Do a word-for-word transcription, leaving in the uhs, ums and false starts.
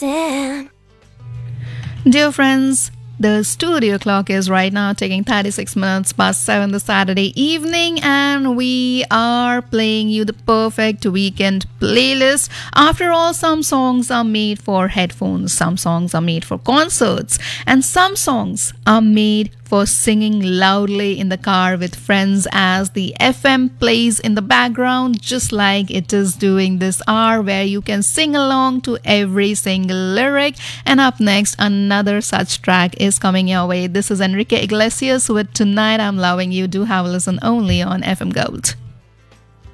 Damn. Dear friends, the studio clock is right now taking thirty-six minutes past seven this Saturday evening, and we are playing you the perfect weekend playlist. After all, some songs are made for headphones, some songs are made for concerts, and some songs are made for singing loudly in the car with friends as the F M plays in the background, just like it is doing this hour, where you can sing along to every single lyric. And up next, another such track is coming your way. This is Enrique Iglesias with Tonight I'm Loving You. Do have a listen only on F M Gold.